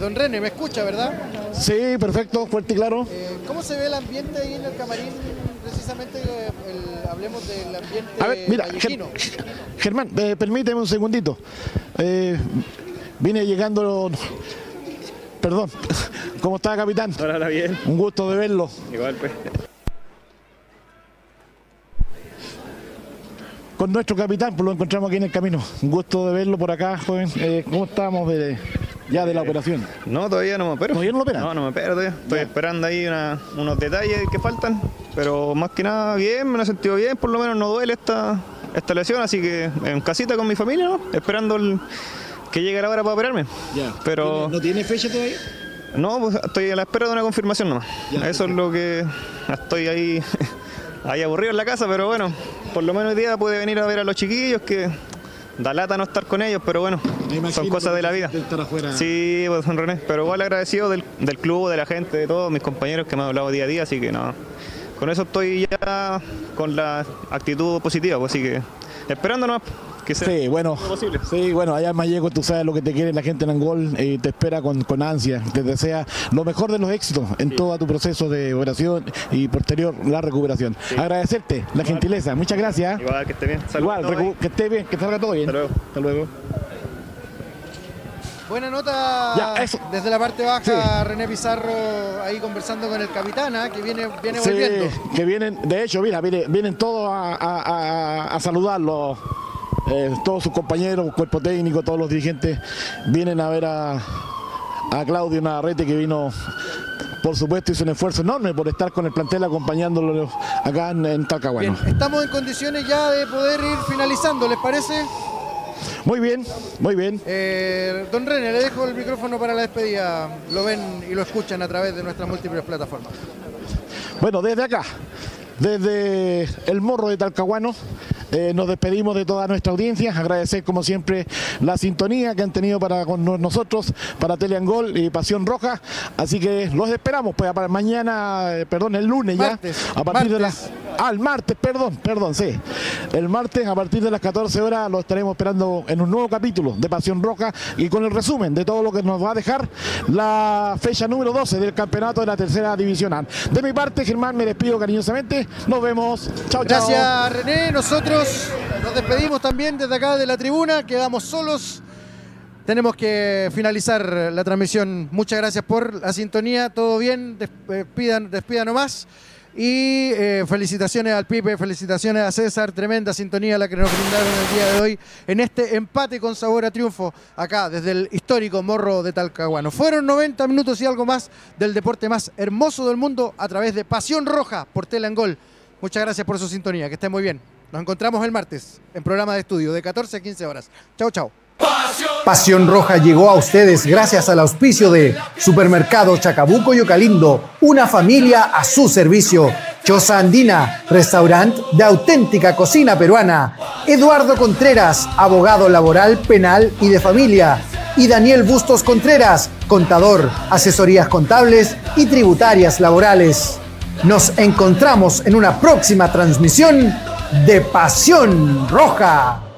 Don René, ¿me escucha, verdad? Sí, perfecto, fuerte y claro. ¿Cómo se ve el ambiente ahí en el camarín? Precisamente hablemos del ambiente A ver, mira, vallequino. Germán, permíteme un segundito. Vine llegando... Perdón, ¿cómo está, capitán? Hola, bien. Un gusto de verlo. Igual, pues. Con nuestro capitán, pues lo encontramos aquí en el camino. Un gusto de verlo por acá, joven. ¿Cómo estamos ya de la operación? No, todavía no me opero. ¿Todavía no lo operan? No, no me opero todavía. Estoy esperando ahí unos detalles que faltan. Pero más que nada bien, me lo he sentido bien. Por lo menos no duele esta lesión. Así que en casita con mi familia, ¿no? Esperando que llegue la hora para operarme. Ya. Pero ¿No tiene fecha todavía? no, pues estoy a la espera de una confirmación nomás. Ya, eso es lo que estoy ahí, ahí aburrido en la casa, pero bueno, por lo menos hoy día pude venir a ver a los chiquillos, que da lata no estar con ellos, pero bueno, son cosas de la vida. Sí, pues Don René, pero igual agradecido del club, de la gente, de todos mis compañeros que me han hablado día a día, así que no, con eso estoy ya con la actitud positiva, pues, así que esperando nomás. Que sea Sí, bueno, posible. sí, bueno, allá en Malleco tú sabes lo que te quiere la gente en Angol y te espera con ansia, te desea lo mejor de los éxitos en todo tu proceso de operación y posterior la recuperación. Sí. Agradecerte la gentileza, muchas gracias. Igual, que esté bien. Igual, que esté bien, que salga todo bien. Hasta luego. Hasta luego. Buena nota Ya, desde la parte baja, sí. René Pizarro ahí conversando con el capitán, que viene Sí, volviendo. que vienen, de hecho, mira, vienen todos a saludarlo. Todos sus compañeros, cuerpo técnico, todos los dirigentes vienen a ver a Claudio Navarrete, que vino, por supuesto, hizo un esfuerzo enorme por estar con el plantel acompañándolo acá en Talcahuano. Bien, estamos en condiciones ya de poder ir finalizando, ¿les parece? Muy bien, muy bien. Don René, le dejo el micrófono para la despedida. Lo ven y lo escuchan a través de nuestras múltiples plataformas. Bueno, desde acá, desde el Morro de Talcahuano, nos despedimos de toda nuestra audiencia, agradecer como siempre la sintonía que han tenido con nosotros, para Teleangol y Pasión Roja, así que los esperamos pues para mañana, el lunes martes, ya, a partir de las... el martes, sí. El martes a partir de las 14 horas lo estaremos esperando en un nuevo capítulo de Pasión Roja y con el resumen de todo lo que nos va a dejar la fecha número 12 del campeonato de la tercera división A. De mi parte, Germán, me despido cariñosamente. Nos vemos. Chao, chao. Gracias, René. Nosotros nos despedimos también desde acá de la tribuna. Quedamos solos. Tenemos que finalizar la transmisión. Muchas gracias por la sintonía. Todo bien. Despidan nomás. Y felicitaciones al Pipe, felicitaciones a César, tremenda sintonía la que nos brindaron el día de hoy en este empate con sabor a triunfo acá desde el histórico Morro de Talcahuano. Fueron 90 minutos y algo más del deporte más hermoso del mundo a través de Pasión Roja por Teleangol. Muchas gracias por su sintonía, que estén muy bien. Nos encontramos el martes en programa de estudio de 14 a 15 horas. Chau, chau. Pasión Roja llegó a ustedes gracias al auspicio de Supermercado Chacabuco y Ocalindo, una familia a su servicio. Choza Andina, restaurante de auténtica cocina peruana. Eduardo Contreras, abogado laboral, penal y de familia. Y Daniel Bustos Contreras, contador, asesorías contables y tributarias laborales. Nos encontramos en una próxima transmisión de Pasión Roja.